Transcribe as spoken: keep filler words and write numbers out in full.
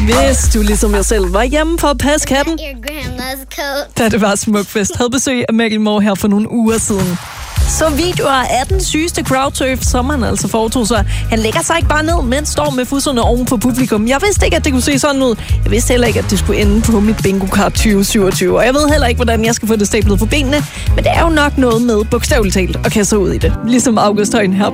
Hvis du ligesom jeg selv var hjemme for at passe katten, da det var Smukfest, havde besøg af Macklemore her for nogle uger siden. Så videoer af den sygeste crowdsurf, som han altså foretog sig. Han lægger sig ikke bare ned, men står med fusserne oven på publikum. Jeg vidste ikke, at det kunne se sådan ud. Jeg vidste heller ikke, at det skulle ende på mit bingo-kart tyve syvogtyve. Og jeg ved heller ikke, hvordan jeg skal få det stablet på benene. Men det er jo nok noget med bogstaveligt talt at kaste sig ud i det. Ligesom August Højen her